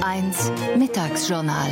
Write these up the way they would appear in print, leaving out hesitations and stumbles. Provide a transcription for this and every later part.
1 Mittagsjournal.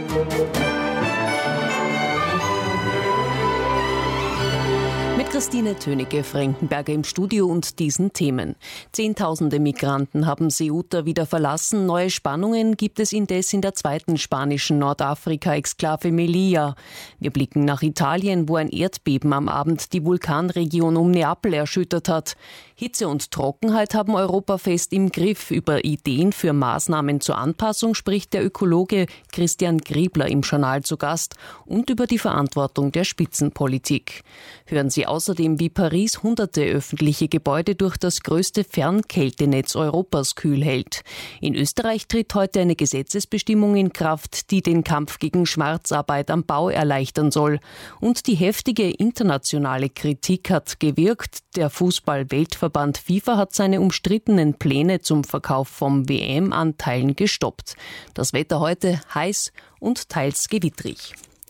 Mit Christine Tönecke-Frankenberger im Studio und diesen Themen. Zehntausende Migranten haben Ceuta wieder verlassen. Neue Spannungen gibt es indes in der zweiten spanischen Nordafrika-Exklave Melilla. Wir blicken nach Italien, wo ein Erdbeben am Abend die Vulkanregion um Neapel erschüttert hat. Hitze und Trockenheit haben Europa fest im Griff. Über Ideen für Maßnahmen zur Anpassung spricht der Ökologe Christian Griebler im Journal zu Gast und über die Verantwortung der Spitzenpolitik. Hören Sie außerdem, wie Paris hunderte öffentliche Gebäude durch das größte Fernkältenetz Europas kühl hält. In Österreich tritt heute eine Gesetzesbestimmung in Kraft, die den Kampf gegen Schwarzarbeit am Bau erleichtern soll. Und die heftige internationale Kritik hat gewirkt. Der Fußball-Weltverband FIFA hat seine umstrittenen Pläne zum Verkauf von WM-Anteilen gestoppt. Das Wetter heute heiß und teils gewittrig.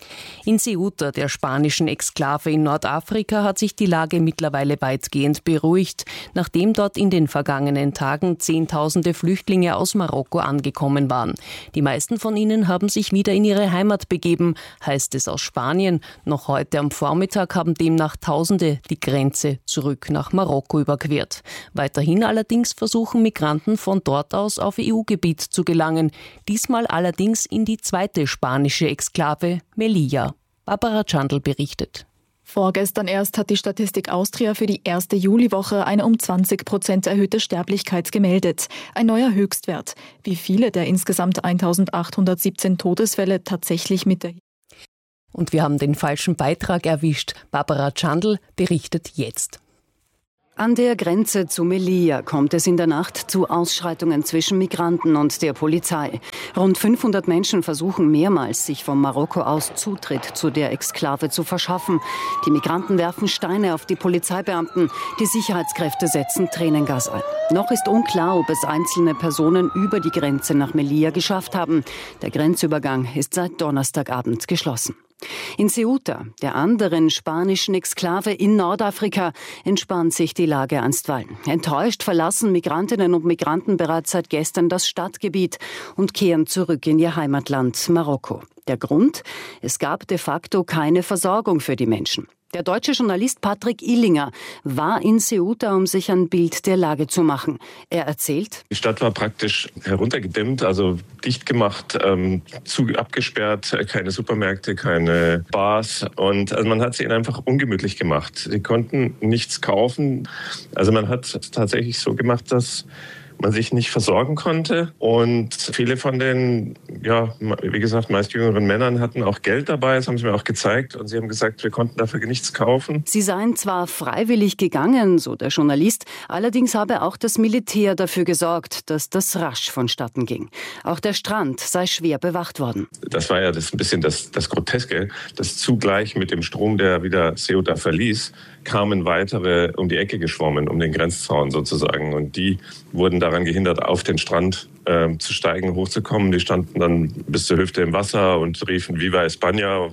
In Ceuta, der spanischen Exklave in Nordafrika, hat sich die Lage mittlerweile weitgehend beruhigt, nachdem dort in den vergangenen Tagen Zehntausende Flüchtlinge aus Marokko angekommen waren. Die meisten von ihnen haben sich wieder in ihre Heimat begeben, heißt es aus Spanien. Noch heute am Vormittag haben demnach Tausende die Grenze zurück nach Marokko überquert. Weiterhin allerdings versuchen Migranten von dort aus auf EU-Gebiet zu gelangen. Diesmal allerdings in die zweite spanische Exklave Melilla. Barbara Chandl berichtet. Vorgestern erst hat die Statistik Austria für die erste Juliwoche eine um 20% erhöhte Sterblichkeit gemeldet. Ein neuer Höchstwert. Wie viele der insgesamt 1817 Todesfälle tatsächlich mit der... Und wir haben den falschen Beitrag erwischt. Barbara Chandl berichtet jetzt. An der Grenze zu Melilla kommt es in der Nacht zu Ausschreitungen zwischen Migranten und der Polizei. Rund 500 Menschen versuchen mehrmals, sich von Marokko aus Zutritt zu der Exklave zu verschaffen. Die Migranten werfen Steine auf die Polizeibeamten. Die Sicherheitskräfte setzen Tränengas ein. Noch ist unklar, ob es einzelne Personen über die Grenze nach Melilla geschafft haben. Der Grenzübergang ist seit Donnerstagabend geschlossen. In Ceuta, der anderen spanischen Exklave in Nordafrika, entspannt sich die Lage einstweilen. Enttäuscht verlassen Migrantinnen und Migranten bereits seit gestern das Stadtgebiet und kehren zurück in ihr Heimatland Marokko. Der Grund? Es gab de facto keine Versorgung für die Menschen. Der deutsche Journalist Patrick Illinger war in Ceuta, um sich ein Bild der Lage zu machen. Er erzählt: Die Stadt war praktisch heruntergedämmt, also dicht gemacht, abgesperrt, keine Supermärkte, keine Bars. Und also man hat es ihnen einfach ungemütlich gemacht. Sie konnten nichts kaufen. Also man hat es tatsächlich so gemacht, dass man sich nicht versorgen konnte. Und viele von den, wie gesagt, meist jüngeren Männern hatten auch Geld dabei. Das haben sie mir auch gezeigt. Und sie haben gesagt, wir konnten dafür nichts kaufen. Sie seien zwar freiwillig gegangen, so der Journalist, allerdings habe auch das Militär dafür gesorgt, dass das rasch vonstatten ging. Auch der Strand sei schwer bewacht worden. Das war ja ein bisschen das Groteske, dass zugleich mit dem Strom, der wieder Ceuta verließ, kamen weitere um die Ecke geschwommen, um den Grenzzaun sozusagen. Und die wurden daran gehindert, auf den Strand zu steigen, hochzukommen. Die standen dann bis zur Hüfte im Wasser und riefen Viva España,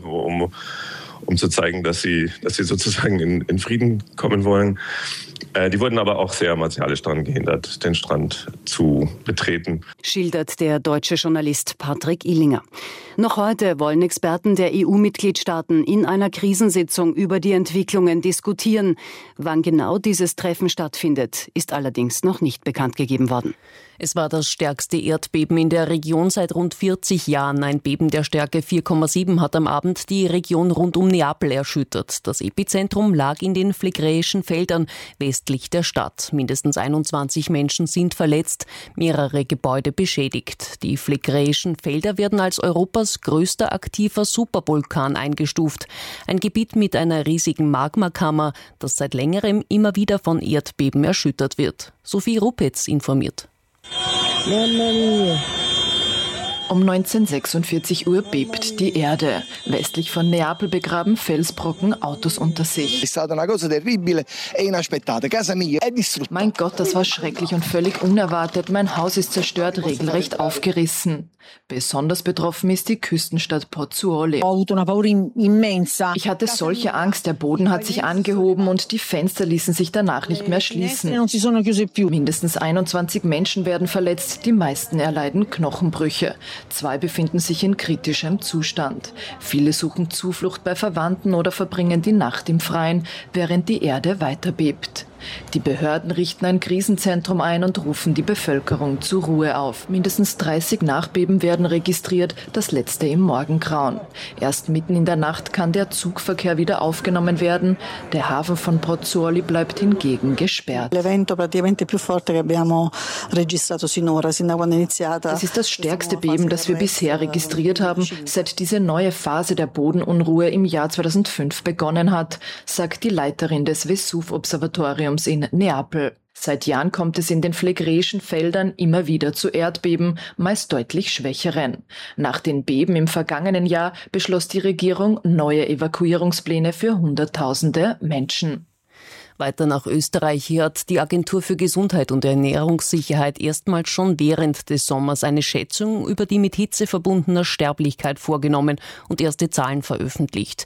um zu zeigen, dass sie sozusagen in Frieden kommen wollen. Die wurden aber auch sehr martialisch daran gehindert, den Strand zu betreten. Schildert der deutsche Journalist Patrick Illinger. Noch heute wollen Experten der EU-Mitgliedstaaten in einer Krisensitzung über die Entwicklungen diskutieren. Wann genau dieses Treffen stattfindet, ist allerdings noch nicht bekannt gegeben worden. Es war das stärkste Erdbeben in der Region seit rund 40 Jahren. Ein Beben der Stärke 4,7 hat am Abend die Region rund um Neapel erschüttert. Das Epizentrum lag in den phlegräischen Feldern westlich der Stadt. Mindestens 21 Menschen sind verletzt, mehrere Gebäude beschädigt. Die phlegräischen Felder werden als Europas größter aktiver Supervulkan eingestuft. Ein Gebiet mit einer riesigen Magmakammer, das seit längerem immer wieder von Erdbeben erschüttert wird. Sophie Ruppetz informiert. Um 1946 Uhr bebt die Erde. Westlich von Neapel begraben Felsbrocken Autos unter sich. Mein Gott, das war schrecklich und völlig unerwartet. Mein Haus ist zerstört, regelrecht aufgerissen. Besonders betroffen ist die Küstenstadt Pozzuoli. Ich hatte solche Angst, der Boden hat sich angehoben und die Fenster ließen sich danach nicht mehr schließen. Mindestens 21 Menschen werden verletzt, die meisten erleiden Knochenbrüche. 2 befinden sich in kritischem Zustand. Viele suchen Zuflucht bei Verwandten oder verbringen die Nacht im Freien, während die Erde weiter bebt. Die Behörden richten ein Krisenzentrum ein und rufen die Bevölkerung zur Ruhe auf. Mindestens 30 Nachbeben werden registriert, das letzte im Morgengrauen. Erst mitten in der Nacht kann der Zugverkehr wieder aufgenommen werden. Der Hafen von Pozzuoli bleibt hingegen gesperrt. Das ist das stärkste Beben, das wir bisher registriert haben, seit diese neue Phase der Bodenunruhe im Jahr 2005 begonnen hat, sagt die Leiterin des Vesuv-Observatoriums in Neapel. Seit Jahren kommt es in den phlegräischen Feldern immer wieder zu Erdbeben, meist deutlich schwächeren. Nach den Beben im vergangenen Jahr beschloss die Regierung neue Evakuierungspläne für Hunderttausende Menschen. Weiter nach Österreich. Hier hat die Agentur für Gesundheit und Ernährungssicherheit erstmals schon während des Sommers eine Schätzung über die mit Hitze verbundene Sterblichkeit vorgenommen und erste Zahlen veröffentlicht.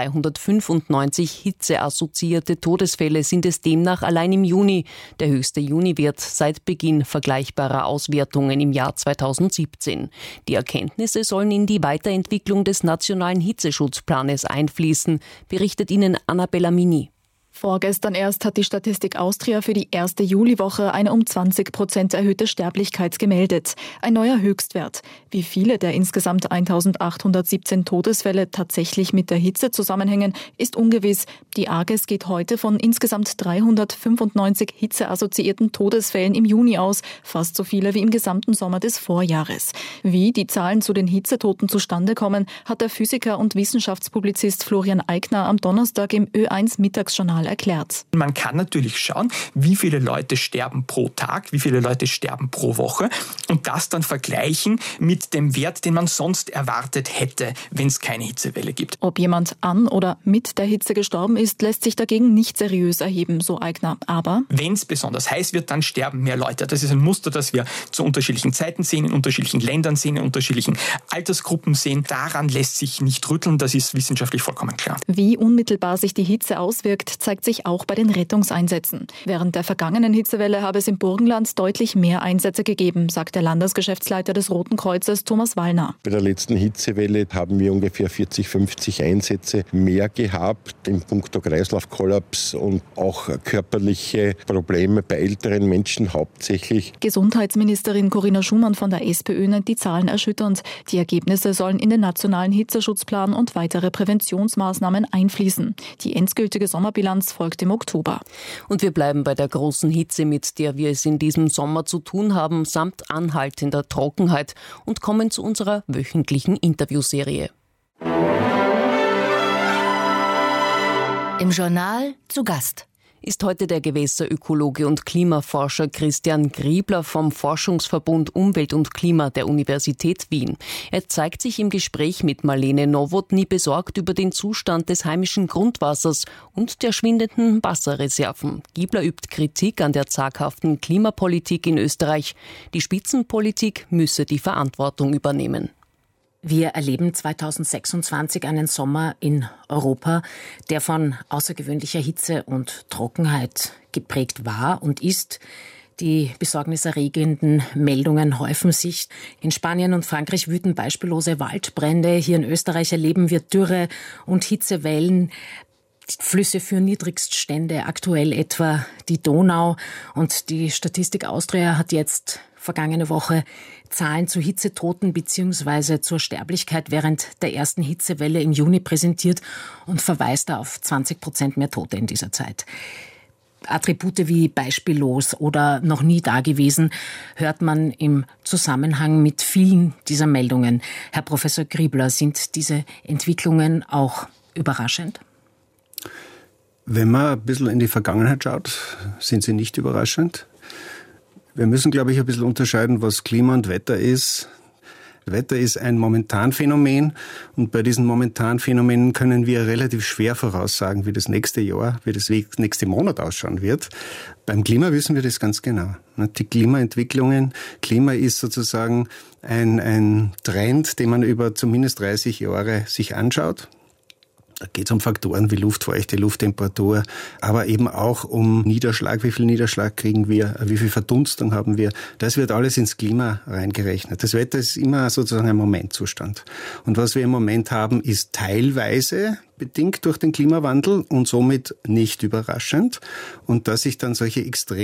395 hitzeassoziierte Todesfälle sind es demnach allein im Juni, der höchste Juniwert seit Beginn vergleichbarer Auswertungen im Jahr 2017. Die Erkenntnisse sollen in die Weiterentwicklung des nationalen Hitzeschutzplanes einfließen, berichtet Ihnen Annabella Mini. Vorgestern erst hat die Statistik Austria für die erste Juliwoche eine um 20% erhöhte Sterblichkeit gemeldet. Ein neuer Höchstwert. Wie viele der insgesamt 1817 Todesfälle tatsächlich mit der Hitze zusammenhängen, ist ungewiss. Die AGES geht heute von insgesamt 395 hitzeassoziierten Todesfällen im Juni aus, fast so viele wie im gesamten Sommer des Vorjahres. Wie die Zahlen zu den Hitzetoten zustande kommen, hat der Physiker und Wissenschaftspublizist Florian Eigner am Donnerstag im Ö1 Mittagsjournal erklärt. Man kann natürlich schauen, wie viele Leute sterben pro Tag, wie viele Leute sterben pro Woche und das dann vergleichen mit dem Wert, den man sonst erwartet hätte, wenn es keine Hitzewelle gibt. Ob jemand an oder mit der Hitze gestorben ist, lässt sich dagegen nicht seriös erheben, so Eigner. Aber wenn es besonders heiß wird, dann sterben mehr Leute. Das ist ein Muster, das wir zu unterschiedlichen Zeiten sehen, in unterschiedlichen Ländern sehen, in unterschiedlichen Altersgruppen sehen. Daran lässt sich nicht rütteln, das ist wissenschaftlich vollkommen klar. Wie unmittelbar sich die Hitze auswirkt, zeigt sich auch bei den Rettungseinsätzen. Während der vergangenen Hitzewelle habe es im Burgenland deutlich mehr Einsätze gegeben, sagt der Landesgeschäftsleiter des Roten Kreuzes Thomas Wallner. Bei der letzten Hitzewelle haben wir ungefähr 40, 50 Einsätze mehr gehabt in puncto Kreislaufkollaps und auch körperliche Probleme bei älteren Menschen hauptsächlich. Gesundheitsministerin Corinna Schumann von der SPÖ nennt die Zahlen erschütternd. Die Ergebnisse sollen in den nationalen Hitzeschutzplan und weitere Präventionsmaßnahmen einfließen. Die endgültige Sommerbilanz folgt im Oktober. Und wir bleiben bei der großen Hitze, mit der wir es in diesem Sommer zu tun haben, samt anhaltender Trockenheit und kommen zu unserer wöchentlichen Interviewserie. Im Journal zu Gast ist heute der Gewässerökologe und Klimaforscher Christian Griebler vom Forschungsverbund Umwelt und Klima der Universität Wien. Er zeigt sich im Gespräch mit Marlene Nowotny besorgt über den Zustand des heimischen Grundwassers und der schwindenden Wasserreserven. Griebler übt Kritik an der zaghaften Klimapolitik in Österreich. Die Spitzenpolitik müsse die Verantwortung übernehmen. Wir erleben 2026 einen Sommer in Europa, der von außergewöhnlicher Hitze und Trockenheit geprägt war und ist. Die besorgniserregenden Meldungen häufen sich. In Spanien und Frankreich wüten beispiellose Waldbrände. Hier in Österreich erleben wir Dürre und Hitzewellen. Flüsse für Niedrigststände, aktuell etwa die Donau. Und die Statistik Austria hat jetzt vergangene Woche Zahlen zu Hitzetoten bzw. zur Sterblichkeit während der ersten Hitzewelle im Juni präsentiert und verweist auf 20% mehr Tote in dieser Zeit. Attribute wie beispiellos oder noch nie dagewesen hört man im Zusammenhang mit vielen dieser Meldungen. Herr Professor Griebler, sind diese Entwicklungen auch überraschend? Wenn man ein bisschen in die Vergangenheit schaut, sind sie nicht überraschend. Wir müssen, glaube ich, ein bisschen unterscheiden, was Klima und Wetter ist. Wetter ist ein Momentanphänomen und bei diesen Momentanphänomenen können wir relativ schwer voraussagen, wie das nächste Jahr, wie das nächste Monat ausschauen wird. Beim Klima wissen wir das ganz genau. Die Klimaentwicklungen, Klima ist sozusagen ein Trend, den man über zumindest 30 Jahre sich anschaut. Da geht es um Faktoren wie Luftfeuchte, Lufttemperatur, aber eben auch um Niederschlag. Wie viel Niederschlag kriegen wir? Wie viel Verdunstung haben wir? Das wird alles ins Klima reingerechnet. Das Wetter ist immer sozusagen ein Momentzustand. Und was wir im Moment haben, ist teilweise bedingt durch den Klimawandel und somit nicht überraschend. Und dass sich dann solche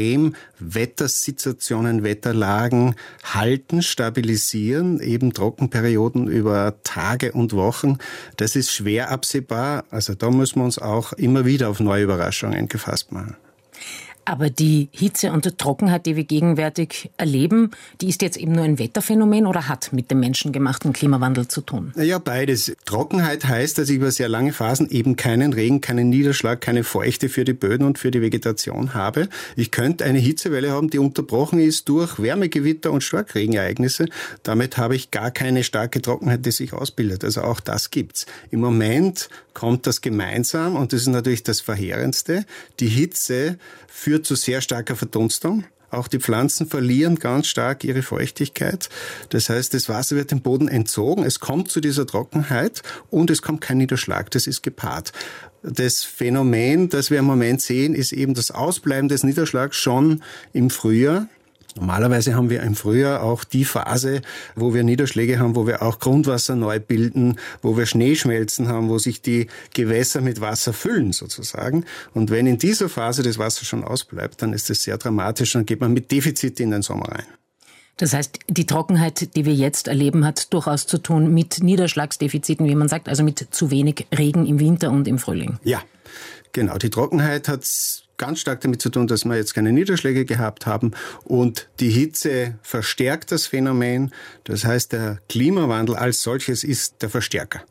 Extremwettersituationen, Wetterlagen halten, stabilisieren, eben Trockenperioden über Tage und Wochen, das ist schwer absehbar. Also da müssen wir uns auch immer wieder auf neue Überraschungen gefasst machen. Aber die Hitze und die Trockenheit, die wir gegenwärtig erleben, die ist jetzt eben nur ein Wetterphänomen oder hat mit dem menschengemachten Klimawandel zu tun? Ja, beides. Trockenheit heißt, dass ich über sehr lange Phasen eben keinen Regen, keinen Niederschlag, keine Feuchte für die Böden und für die Vegetation habe. Ich könnte eine Hitzewelle haben, die unterbrochen ist durch Wärmegewitter und Starkregenereignisse. Damit habe ich gar keine starke Trockenheit, die sich ausbildet. Also auch das gibt's. Im Moment kommt das gemeinsam und das ist natürlich das Verheerendste. Die Hitze führt zu sehr starker Verdunstung. Auch die Pflanzen verlieren ganz stark ihre Feuchtigkeit. Das heißt, das Wasser wird dem Boden entzogen. Es kommt zu dieser Trockenheit und es kommt kein Niederschlag. Das ist gepaart. Das Phänomen, das wir im Moment sehen, ist eben das Ausbleiben des Niederschlags schon im Frühjahr. Normalerweise haben wir im Frühjahr auch die Phase, wo wir Niederschläge haben, wo wir auch Grundwasser neu bilden, wo wir Schneeschmelzen haben, wo sich die Gewässer mit Wasser füllen sozusagen. Und wenn in dieser Phase das Wasser schon ausbleibt, dann ist das sehr dramatisch und geht man mit Defizit in den Sommer rein. Das heißt, die Trockenheit, die wir jetzt erleben, hat durchaus zu tun mit Niederschlagsdefiziten, wie man sagt, also mit zu wenig Regen im Winter und im Frühling. Ja, genau. Die Trockenheit hat ganz stark damit zu tun, dass wir jetzt keine Niederschläge gehabt haben und die Hitze verstärkt das Phänomen. Das heißt, der Klimawandel als solches ist der Verstärker.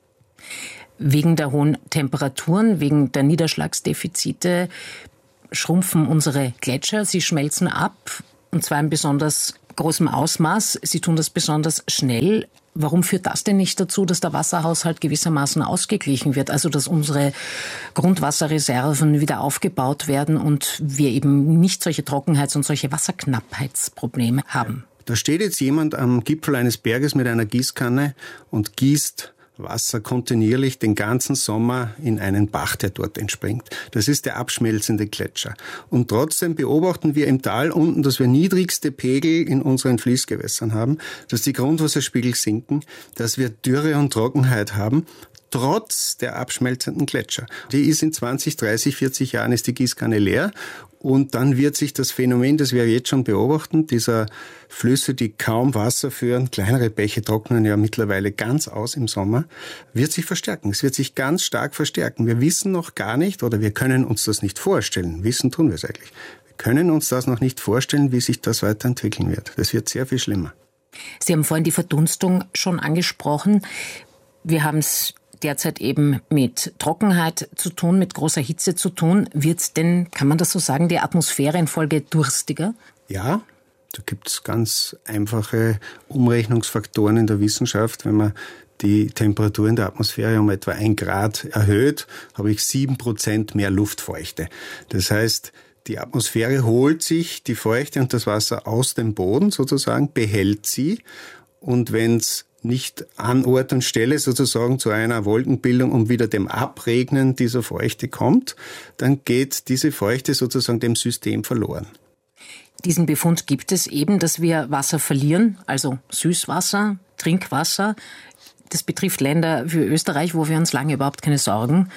Wegen der hohen Temperaturen, wegen der Niederschlagsdefizite schrumpfen unsere Gletscher, sie schmelzen ab und zwar in besonders großem Ausmaß. Sie tun das besonders schnell. Warum führt das denn nicht dazu, dass der Wasserhaushalt gewissermaßen ausgeglichen wird? Also dass unsere Grundwasserreserven wieder aufgebaut werden und wir eben nicht solche Trockenheits- und solche Wasserknappheitsprobleme haben? Da steht jetzt jemand am Gipfel eines Berges mit einer Gießkanne und gießt Wasser kontinuierlich den ganzen Sommer in einen Bach, der dort entspringt. Das ist der abschmelzende Gletscher. Und trotzdem beobachten wir im Tal unten, dass wir niedrigste Pegel in unseren Fließgewässern haben, dass die Grundwasserspiegel sinken, dass wir Dürre und Trockenheit haben, trotz der abschmelzenden Gletscher. Die ist in 20, 30, 40 Jahren ist die Gießkanne leer und dann wird sich das Phänomen, das wir jetzt schon beobachten, dieser Flüsse, die kaum Wasser führen, kleinere Bäche trocknen ja mittlerweile ganz aus im Sommer, wird sich verstärken. Es wird sich ganz stark verstärken. Wir wissen noch gar nicht oder wir können uns das nicht vorstellen. Wissen tun wir es eigentlich. Wir können uns das noch nicht vorstellen, wie sich das weiterentwickeln wird. Das wird sehr viel schlimmer. Sie haben vorhin die Verdunstung schon angesprochen. Wir haben es derzeit eben mit Trockenheit zu tun, mit großer Hitze zu tun. Wird denn, kann man das so sagen, die Atmosphäre infolge durstiger? Ja, da gibt es ganz einfache Umrechnungsfaktoren in der Wissenschaft. Wenn man die Temperatur in der Atmosphäre um etwa 1 Grad erhöht, habe ich 7% mehr Luftfeuchte. Das heißt, die Atmosphäre holt sich die Feuchte und das Wasser aus dem Boden sozusagen, behält sie. Und wenn es nicht an Ort und Stelle sozusagen zu einer Wolkenbildung und wieder dem Abregnen dieser Feuchte kommt, dann geht diese Feuchte sozusagen dem System verloren. Diesen Befund gibt es eben, dass wir Wasser verlieren, also Süßwasser, Trinkwasser. Das betrifft Länder wie Österreich, wo wir uns lange überhaupt keine Sorgen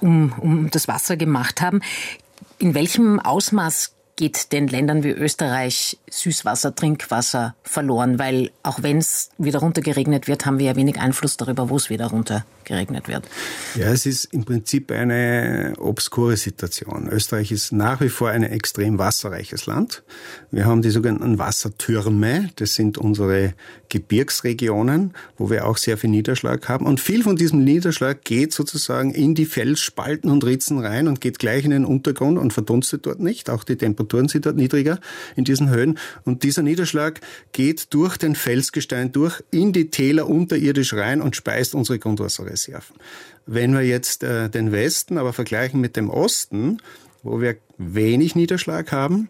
um das Wasser gemacht haben. In welchem Ausmaß geht den Ländern wie Österreich Süßwasser, Trinkwasser verloren? Weil auch wenn es wieder runtergeregnet wird, haben wir ja wenig Einfluss darüber, wo es wieder runtergeregnet wird. Ja, es ist im Prinzip eine obskure Situation. Österreich ist nach wie vor ein extrem wasserreiches Land. Wir haben die sogenannten Wassertürme. Das sind unsere Gebirgsregionen, wo wir auch sehr viel Niederschlag haben. Und viel von diesem Niederschlag geht sozusagen in die Felsspalten und Ritzen rein und geht gleich in den Untergrund und verdunstet dort nicht. Auch die Temperatur Temperaturen sind dort niedriger in diesen Höhen. Und dieser Niederschlag geht durch den Felsgestein durch in die Täler unterirdisch rein und speist unsere Grundwasserreserven. Wenn wir jetzt den Westen aber vergleichen mit dem Osten, wo wir wenig Niederschlag haben,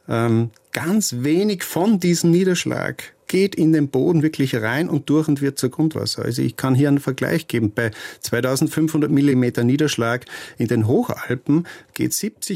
ganz wenig von diesem Niederschlag geht in den Boden wirklich rein und durch und wird zur Grundwasser. Also ich kann hier einen Vergleich geben. Bei 2500 Millimeter Niederschlag in den Hochalpen geht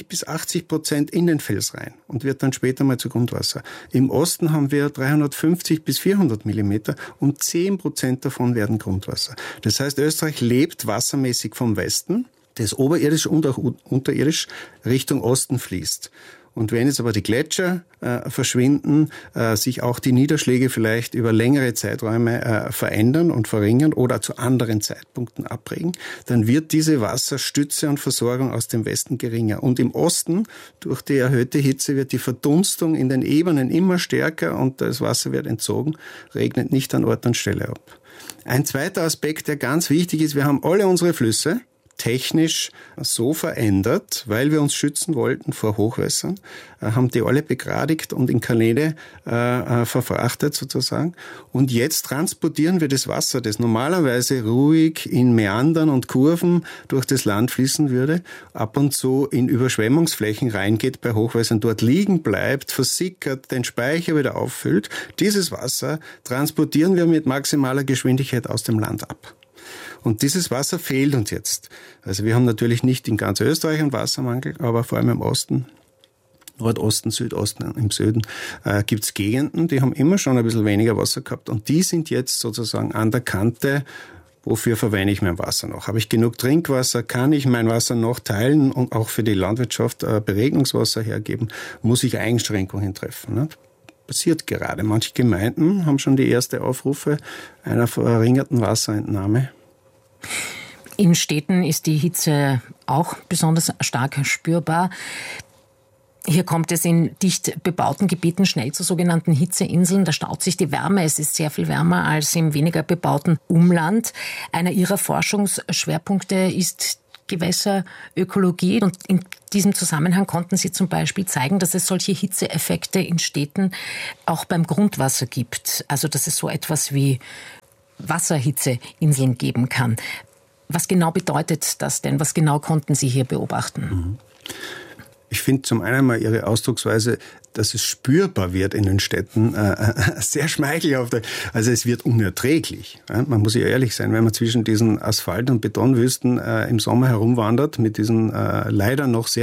70-80% in den Fels rein und wird dann später mal zu Grundwasser. Im Osten haben wir 350 bis 400 Millimeter und 10% davon werden Grundwasser. Das heißt, Österreich lebt wassermäßig vom Westen, das oberirdisch und auch unterirdisch Richtung Osten fließt. Und wenn jetzt aber die Gletscher verschwinden, sich auch die Niederschläge vielleicht über längere Zeiträume verändern und verringern oder zu anderen Zeitpunkten abregen, dann wird diese Wasserstütze und Versorgung aus dem Westen geringer. Und im Osten, durch die erhöhte Hitze, wird die Verdunstung in den Ebenen immer stärker und das Wasser wird entzogen, regnet nicht an Ort und Stelle ab. Ein zweiter Aspekt, der ganz wichtig ist, wir haben alle unsere Flüsse technisch so verändert, weil wir uns schützen wollten vor Hochwässern, haben die alle begradigt und in Kanäle verfrachtet sozusagen. Und jetzt transportieren wir das Wasser, das normalerweise ruhig in Meandern und Kurven durch das Land fließen würde, ab und zu in Überschwemmungsflächen reingeht bei Hochwässern, dort liegen bleibt, versickert, den Speicher wieder auffüllt. Dieses Wasser transportieren wir mit maximaler Geschwindigkeit aus dem Land ab. Und dieses Wasser fehlt uns jetzt. Also wir haben natürlich nicht in ganz Österreich einen Wassermangel, aber vor allem im Osten, Nordosten, Südosten, im Süden gibt es Gegenden, die haben immer schon ein bisschen weniger Wasser gehabt und die sind jetzt sozusagen an der Kante. Wofür verwende ich mein Wasser noch? Habe ich genug Trinkwasser? Kann ich mein Wasser noch teilen und auch für die Landwirtschaft Beregnungswasser hergeben? Muss ich Einschränkungen treffen? Ne? Passiert gerade. Manche Gemeinden haben schon die erste Aufrufe einer verringerten Wasserentnahme. In Städten ist die Hitze auch besonders stark spürbar. Hier kommt es in dicht bebauten Gebieten schnell zu sogenannten Hitzeinseln. Da staut sich die Wärme. Es ist sehr viel wärmer als im weniger bebauten Umland. Einer Ihrer Forschungsschwerpunkte ist Gewässerökologie. Und in diesem Zusammenhang konnten Sie zum Beispiel zeigen, dass es solche Hitzeeffekte in Städten auch beim Grundwasser gibt. Also dass es so etwas wie Wasserhitzeinseln geben kann. Was genau bedeutet das denn? Was genau konnten Sie hier beobachten? Ich finde zum einen mal Ihre Ausdrucksweise, dass es spürbar wird in den Städten, sehr schmeichelhaft. Also es wird unerträglich. Man muss ja ehrlich sein, wenn man zwischen diesen Asphalt- und Betonwüsten im Sommer herumwandert, mit diesen leider noch sehr